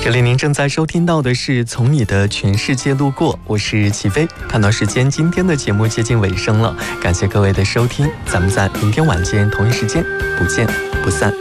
这里您正在收听到的是从你的全世界路过，我是齐飞。看到时间，今天的节目接近尾声了，感谢各位的收听，咱们在明天晚间同一时间不见不散。